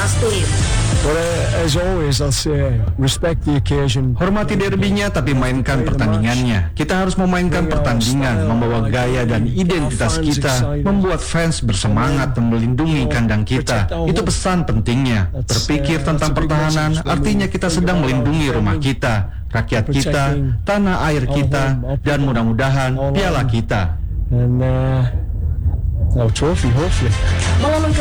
Justin. But as always, I'll say, respect the occasion. Hormati derbynya tapi mainkan pertandingannya. Kita harus memainkan pertandingan, membawa gaya dan identitas kita, membuat fans bersemangat dan melindungi kandang kita. Itu pesan pentingnya. Berpikir tentang pertahanan artinya kita sedang melindungi rumah kita, rakyat kita, tanah air kita, dan mudah-mudahan piala kita. And trophy, hopefully. Mengumumkan